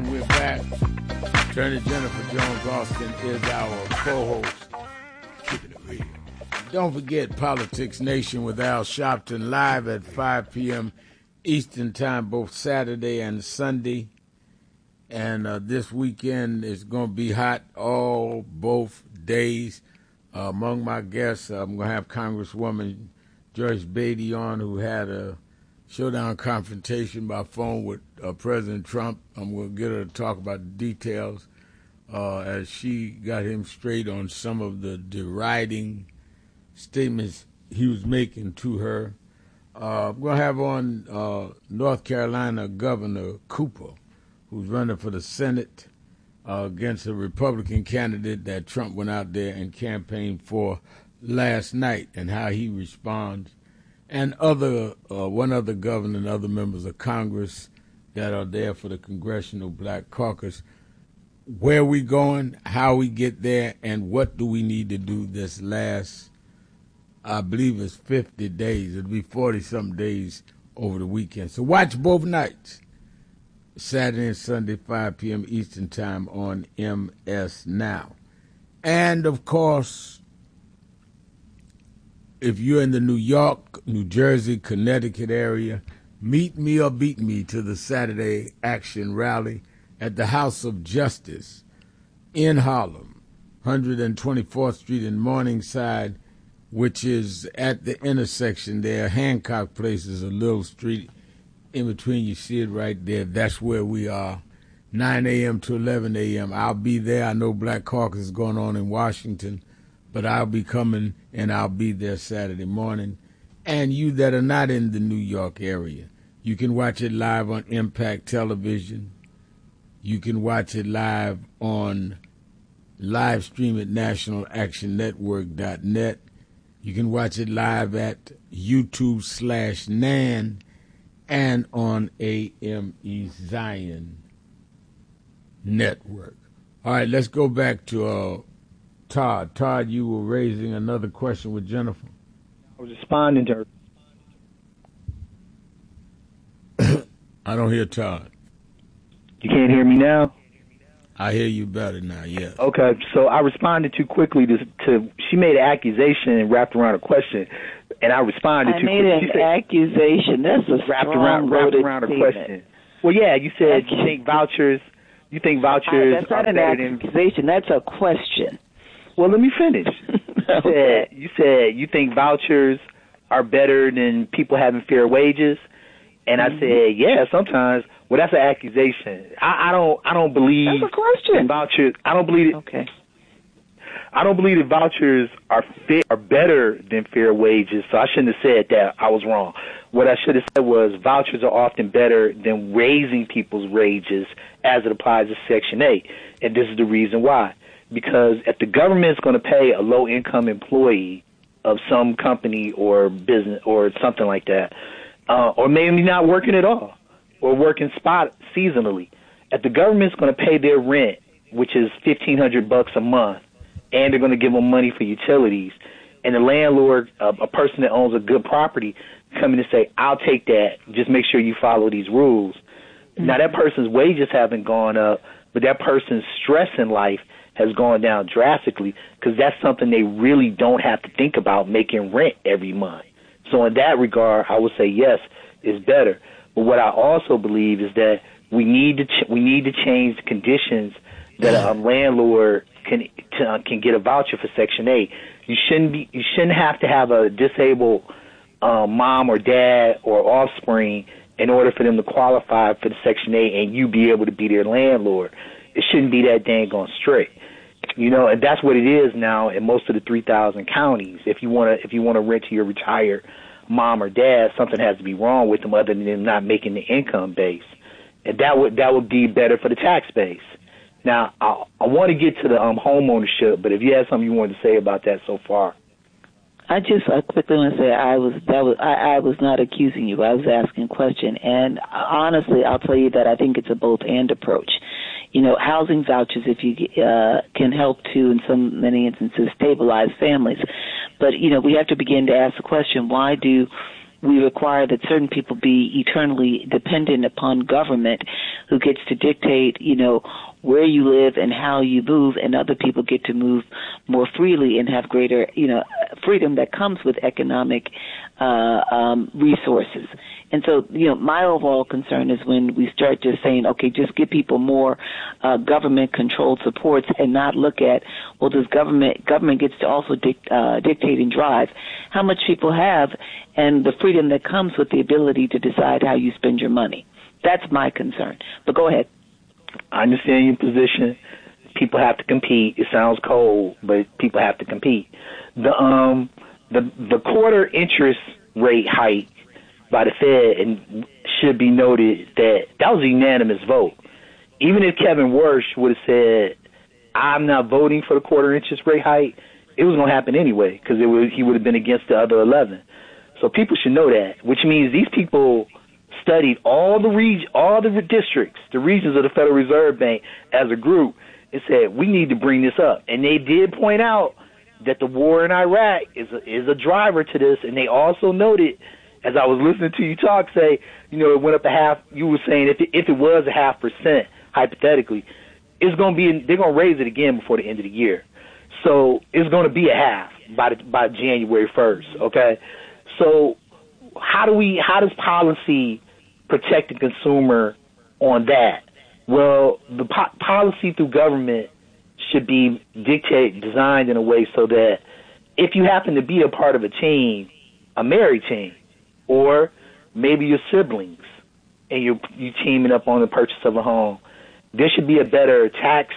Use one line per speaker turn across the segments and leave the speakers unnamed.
we're back. Attorney Jennifer Jones Austin is our co-host. Keeping it real. Don't forget Politics Nation with Al Sharpton live at 5 p.m. Eastern Time, both Saturday and Sunday. And this weekend is going to be hot both days. Among my guests, I'm going to have Congresswoman Joyce Beatty on, who had a showdown confrontation by phone with President Trump. I'm going to get her to talk about the details as she got him straight on some of the deriding statements he was making to her. We're going to have on North Carolina Governor Cooper, who's running for the Senate against a Republican candidate that Trump went out there and campaigned for last night, and how he responds. And one other governor and other members of Congress that are there for the Congressional Black Caucus. Where we going, how we get there, and what do we need to do this last, I believe it's 50 days. It'll be 40-something days over the weekend. So watch both nights, Saturday and Sunday, 5 p.m. Eastern Time on MS Now. And, of course, if you're in the New York, New Jersey, Connecticut area, meet me or beat me to the Saturday Action Rally at the House of Justice in Harlem, 124th Street in Morningside, which is at the intersection there. Hancock Place is a little street in between. You see it right there. That's where we are, 9 a.m. to 11 a.m. I'll be there. I know Black Caucus is going on in Washington, but I'll be coming, and I'll be there Saturday morning. And you that are not in the New York area, you can watch it live on Impact Television. You can watch it live on live stream at nationalactionnetwork.net. You can watch it live at YouTube/NAN and on AME Zion Network. All right, let's go back to Todd. Todd, you were raising another question with Jennifer.
I was responding to her.
I don't hear Todd.
You can't hear me now?
I hear you better now, yes.
Okay, so I responded too quickly to she made an accusation and wrapped around a question, and I responded too quickly.
I made an accusation. That's a
wrapped around a question. Well, yeah, you said you think vouchers
that's not
are
an accusation. That's a question.
Well, let me finish.
Okay.
You said you think vouchers are better than people having fair wages, and I said, yeah, sometimes. Well, that's an accusation. I don't believe.
That's a question.
Vouchers. I don't believe it.
Okay.
I don't believe that vouchers are better than fair wages. So I shouldn't have said that. I was wrong. What I should have said was vouchers are often better than raising people's wages as it applies to Section 8, and this is the reason why. Because if the government is going to pay a low-income employee of some company or business or something like that, or maybe not working at all, or working spot seasonally, if the government's going to pay their rent, which is $1,500 a month, and they're going to give them money for utilities, and the landlord, a person that owns a good property, come in and say, I'll take that, just make sure you follow these rules. Mm-hmm. Now, that person's wages haven't gone up, but that person's stress in life has gone down drastically because that's something they really don't have to think about, making rent every month. So in that regard, I would say yes, it's better. But what I also believe is that we need to change the conditions that a landlord can get a voucher for Section 8. You shouldn't have to have a disabled mom or dad or offspring in order for them to qualify for the Section 8 and you be able to be their landlord. It shouldn't be that dang on strict. And that's what it is now in most of the 3,000 counties. If you want to rent to your retired mom or dad, something has to be wrong with them other than them not making the income base, and that would be better for the tax base. Now, I want to get to the home ownership, but if you had something you wanted to say about that so far.
I quickly want to say I was not accusing you. I was asking a question, and honestly, I'll tell you that I think it's a both-and approach. Housing vouchers, if you can help to, in many instances, stabilize families. But, we have to begin to ask the question, why do we require that certain people be eternally dependent upon government who gets to dictate, where you live and how you move, and other people get to move more freely and have greater, freedom that comes with economic resources. And so, my overall concern is when we start just saying, okay, just give people more government-controlled supports and not look at, well, does government gets to also dictate and drive how much people have and the freedom that comes with the ability to decide how you spend your money. That's my concern. But go ahead.
I understand your position. People have to compete. It sounds cold, but people have to compete. The quarter interest rate hike by the Fed, and should be noted that was a unanimous vote. Even if Kevin Warsh would have said, I'm not voting for the quarter interest rate hike, it was going to happen anyway because he would have been against the other 11. So people should know that, which means these people studied all the districts, the regions of the Federal Reserve Bank as a group, and said, we need to bring this up. And they did point out that the war in Iraq is a driver to this, and they also noted, as I was listening to you talk, say, it went up a half. You were saying if it was a 0.5%, hypothetically, they're going to raise it again before the end of the year. So it's going to be a half by January 1st. Okay, so how does policy protect the consumer on that? Well, the policy through government should be designed in a way so that if you happen to be a part of a team, a married team, or maybe your siblings, and you teaming up on the purchase of a home, there should be a better tax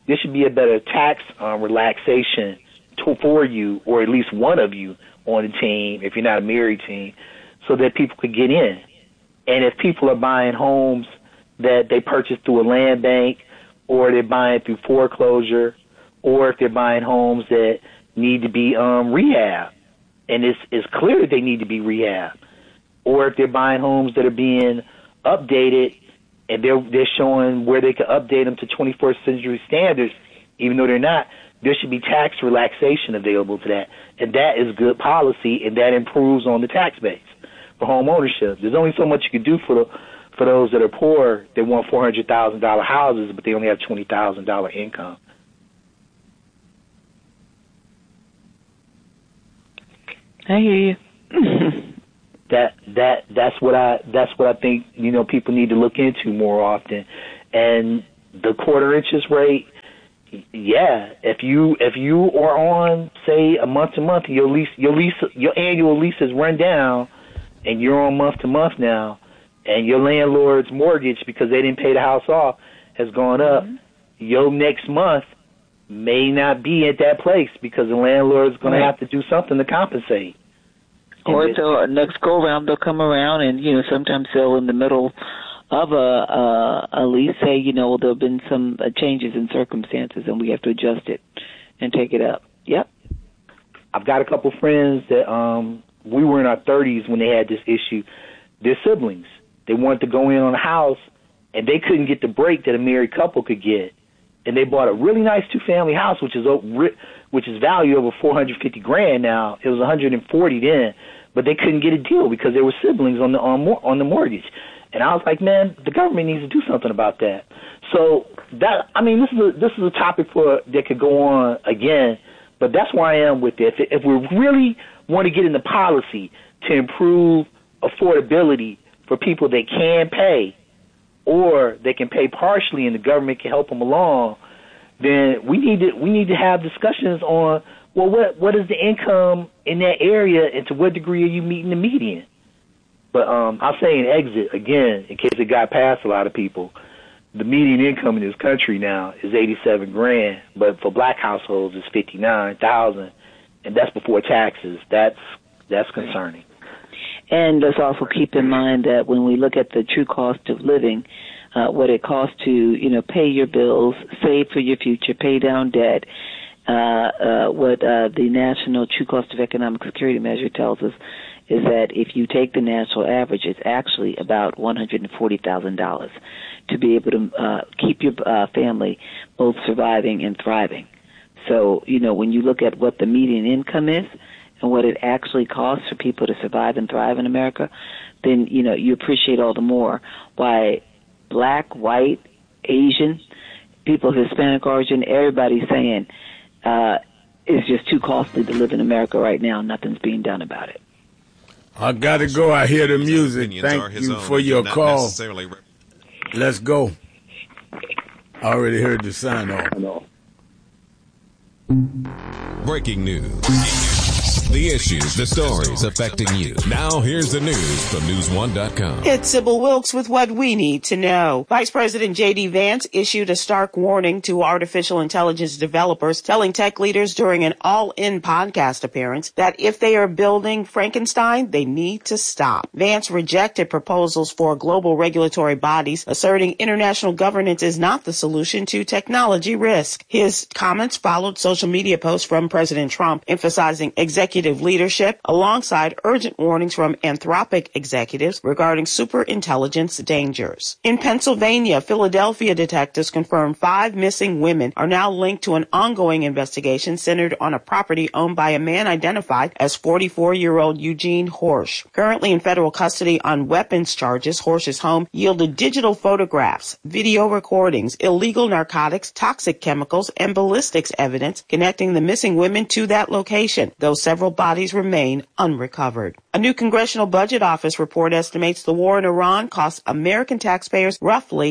relaxation for you, or at least one of you on the team, if you're not a married team, so that people could get in. And if people are buying homes that they purchased through a land bank, or they're buying through foreclosure, or if they're buying homes that need to be rehabbed, and it's clear that they need to be rehabbed, or if they're buying homes that are being updated and they're showing where they can update them to 21st century standards, even though they're not, there should be tax relaxation available to that. And that is good policy, and that improves on the tax base for home ownership. There's only so much you can do for those that are poor. They want $400,000 houses, but they only have $20,000 income.
I hear you.
That's what I think people need to look into more often. And the quarter interest rate, yeah, if you are on, say, a month to month, your annual lease has run down, and you're on month to month now, and your landlord's mortgage, because they didn't pay the house off, has gone up, your next month may not be at that place because the landlord's going to have to do something to compensate.
Or so next go around, they'll come around, and sometimes they'll, in the middle of a lease, say, there have been some changes in circumstances, and we have to adjust it and take it up. Yep.
I've got a couple friends that we were in our 30s when they had this issue. Their siblings, they wanted to go in on a house, and they couldn't get the break that a married couple could get, and they bought a really nice two-family house, which is valued over $450,000 now. It was $140,000 then, but they couldn't get a deal because there were siblings on the mortgage. And I was like, man, the government needs to do something about that. So this is a topic that could go on again, but that's where I am with it. If we really want to get into policy to improve affordability for people that can pay, or they can pay partially and the government can help them along, then we need to have discussions on, well, what is the income in that area, and to what degree are you meeting the median? But I'll say in exit, again, in case it got past a lot of people, the median income in this country now is $87,000, but for black households it's $59,000, and that's before taxes. That's concerning.
And let's also keep in mind that when we look at the true cost of living, what it costs to, pay your bills, save for your future, pay down debt, what the National True Cost of Economic Security measure tells us is that if you take the national average, it's actually about $140,000 to be able to keep your family both surviving and thriving. So, when you look at what the median income is, and what it actually costs for people to survive and thrive in America, then, you appreciate all the more why black, white, Asian, people of Hispanic origin, everybody's saying it's just too costly to live in America right now. Nothing's being done about it.
I got to go. I hear the music. Thank you for your call. Let's go. I already heard the sign off.
Breaking news. The issues, the stories affecting you. Now here's the news from News1.com.
It's Sybil Wilkes with what we need to know. Vice President J.D. Vance issued a stark warning to artificial intelligence developers, telling tech leaders during an All-In podcast appearance that if they are building Frankenstein, they need to stop. Vance rejected proposals for global regulatory bodies, asserting international governance is not the solution to technology risk. His comments followed social media posts from President Trump, emphasizing executive leadership alongside urgent warnings from Anthropic executives regarding superintelligence dangers. In Pennsylvania, Philadelphia detectives confirmed 5 missing women are now linked to an ongoing investigation centered on a property owned by a man identified as 44-year-old Eugene Horsch. Currently in federal custody on weapons charges, Horsch's home yielded digital photographs, video recordings, illegal narcotics, toxic chemicals, and ballistics evidence connecting the missing women to that location, though several bodies remain unrecovered. A new Congressional Budget Office report estimates the war in Iran cost American taxpayers roughly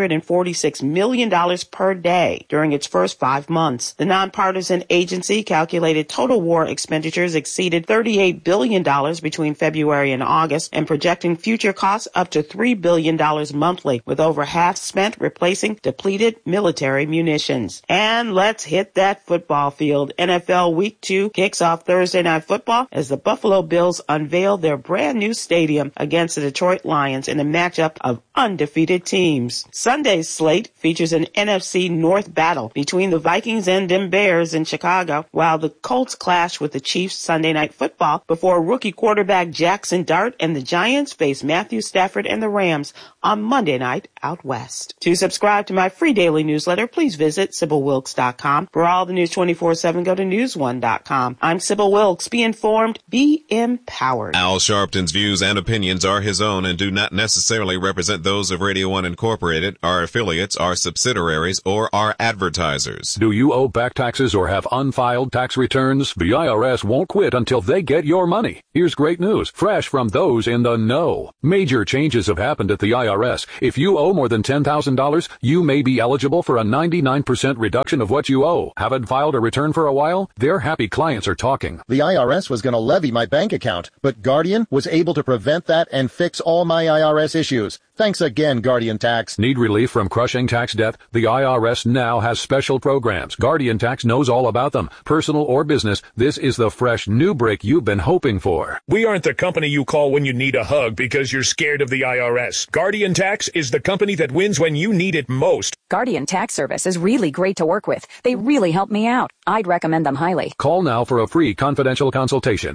$246 million per day during its first 5 months. The nonpartisan agency calculated total war expenditures exceeded $38 billion between February and August, and projecting future costs up to $3 billion monthly, with over half spent replacing depleted military munitions. And let's hit that football field. NFL Week 2 kicks off Thursday Night Football as the Buffalo Bills unveil their brand new stadium against the Detroit Lions in a matchup of undefeated teams. Sunday's slate features an NFC North battle between the Vikings and them Bears in Chicago, while the Colts clash with the Chiefs Sunday Night Football before rookie quarterback Jackson Dart and the Giants face Matthew Stafford and the Rams on Monday night out west. To subscribe to my free daily newsletter, please visit SybilWilkes.com. For all the news 24/7, go to News1.com. I'm Sybil Wilkes. Be informed, be empowered.
Al Sharpton's views and opinions are his own and do not necessarily represent those of Radio 1 Incorporated, our affiliates, our subsidiaries, or our advertisers.
Do you owe back taxes or have unfiled tax returns? The IRS won't quit until they get your money. Here's great news, fresh from those in the know. Major changes have happened at the IRS. If you owe more than $10,000, you may be eligible for a 99% reduction of what you owe. Haven't filed a return for a while? Their happy clients are talking.
The IRS was going to levy my bank account, but Guardian was able to prevent that and fix all my IRS issues. Thanks again, Guardian Tax.
Need relief from crushing tax debt? The IRS now has special programs. Guardian Tax knows all about them. Personal or business, this is the fresh new break you've been hoping for.
We aren't the company you call when you need a hug because you're scared of the IRS. Guardian Tax is the company that wins when you need it most.
Guardian Tax Service is really great to work with. They really help me out. I'd recommend them highly.
Call now for a free confidential consultation.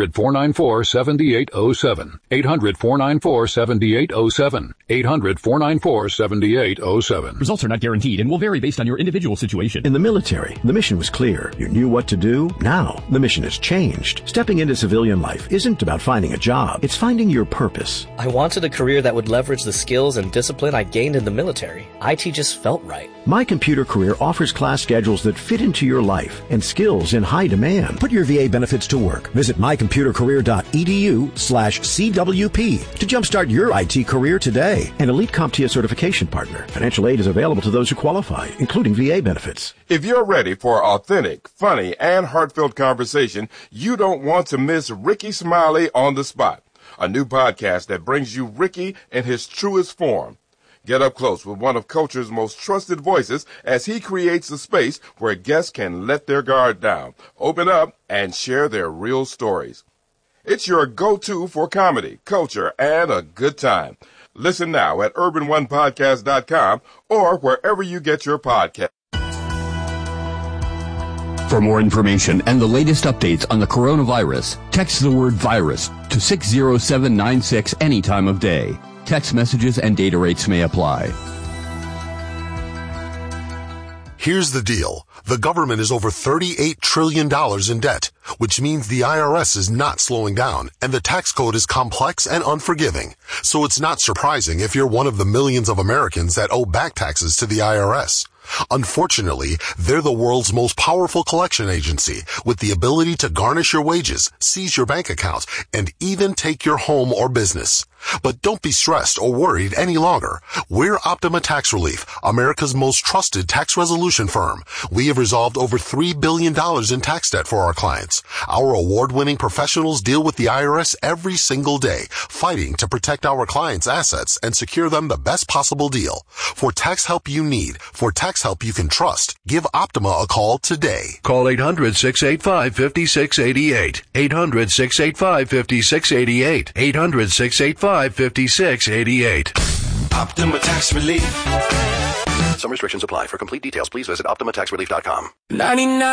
800-494-7807. 800-494-7807. 800-494-7807.
Results are not guaranteed and will vary based on your individual situation.
In the military, the mission was clear. You knew what to do. Now, the mission has changed. Stepping into civilian life isn't about finding a job. It's finding your purpose.
I wanted a career that would leverage the skills and discipline I gained in the military. IT just felt right.
My Computer Career offers class schedules that fit into your life and skills in high demand. Put your VA benefits to work. Visit mycomputercareer.edu/CWP to jumpstart your IT career today. An elite CompTIA certification partner. Financial aid is available to those who qualify, including VA benefits.
If you're ready for authentic, funny, and heartfelt conversation, you don't want to miss Ricky Smiley on the Spot, a new podcast that brings you Ricky in his truest form. Get up close with one of culture's most trusted voices as he creates a space where guests can let their guard down, open up, and share their real stories. It's your go-to for comedy, culture, and a good time. Listen now at urban1podcast.com or wherever you get your podcast.
For more information and the latest updates on the coronavirus, text the word virus to 60796 any time of day. Text messages and data rates may apply.
Here's the deal. The government is over $38 trillion in debt, which means the IRS is not slowing down, and the tax code is complex and unforgiving. So it's not surprising if you're one of the millions of Americans that owe back taxes to the IRS. Unfortunately, they're the world's most powerful collection agency with the ability to garnish your wages, seize your bank account, and even take your home or business. But don't be stressed or worried any longer. We're Optima Tax Relief, America's most trusted tax resolution firm. We have resolved over $3 billion in tax debt for our clients. Our award-winning professionals deal with the IRS every single day, fighting to protect our clients' assets and secure them the best possible deal. For tax help you need, for tax help you can trust, give Optima a call today.
Call 800-685-5688. 800-685-5688. 800-685-5688.
Optima Tax Relief.
Some restrictions apply. For complete details, please visit OptimaTaxRelief.com.
99